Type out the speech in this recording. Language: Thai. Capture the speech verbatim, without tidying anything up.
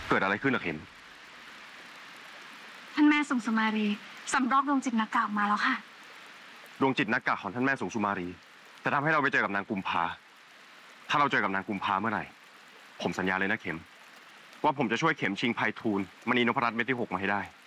เกิดอะไรขึ้นอะเข็มท่านแม่สุงสุมารีสำรอกดวงจิตนักกากมาแล้วค่ะดวงจิตนักกะของท่านแม่สุงสุมารีจะทำให้เราไปเจอกับนางกุมภาถ้าเราเจอกับนางกุมภาเมื่อไหร่ผมสัญญาเลยนะเข็มว่าผมจะช่วยเข็มชิงไพฑูรย์มณีนพรัตน์เม็ดที่หกมาให้ได้